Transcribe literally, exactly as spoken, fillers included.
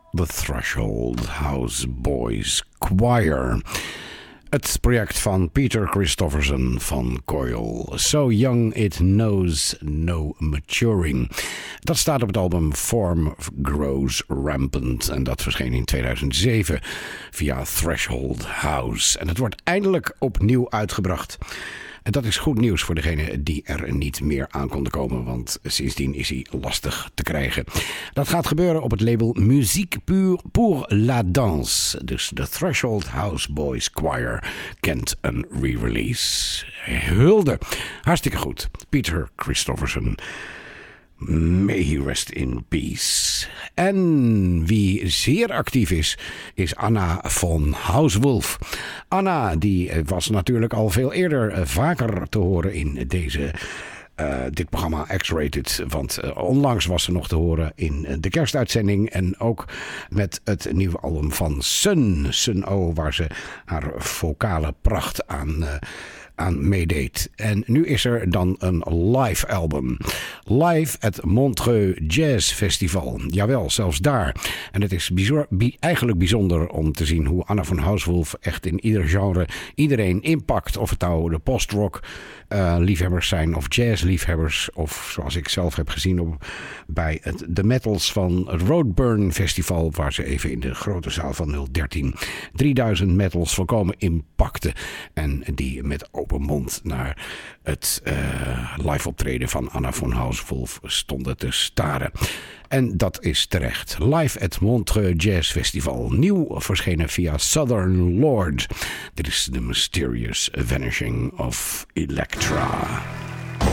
The Threshold House Boys Choir. Het project van Peter Christopherson van Coil. So Young It Knows No Maturing. Dat staat op het album Form Grows Rampant. En dat verscheen in tweeduizend zeven via Threshold House. En het wordt eindelijk opnieuw uitgebracht. En dat is goed nieuws voor degenen die er niet meer aan konden komen, want sindsdien is hij lastig te krijgen. Dat gaat gebeuren op het label Musique pour, pour la Danse. Dus de Threshold House Boys Choir kent een re-release. Hulde. Hartstikke goed. Peter Christopherson. May he rest in peace. En wie zeer actief is, is Anna von Hauswolf. Anna die was natuurlijk al veel eerder vaker te horen in deze... Uh, dit programma X-Rated, want uh, onlangs was ze nog te horen in uh, de kerstuitzending en ook met het nieuwe album van Sun, Sun O, waar ze haar vocale pracht aan... Uh, aan meedeed. En nu is er dan een live album. Live at Montreux Jazz Festival. Jawel, zelfs daar. En het is bizar, bi- eigenlijk bijzonder om te zien hoe Anna von Hauswolf echt in ieder genre iedereen inpakt. Of het nou de post-rock uh, liefhebbers zijn of jazz-liefhebbers. Of zoals ik zelf heb gezien op, bij het, de metals van het Roadburn Festival. Waar ze even in de grote zaal van nul dertien drieduizend metals volkomen inpakte. En die met open mond naar het uh, live optreden van Anna von Hauswolf stonden te staren. En dat is terecht. Live at Montreux Jazz Festival. Nieuw verschenen via Southern Lord. Dit is The Mysterious Vanishing of Electra.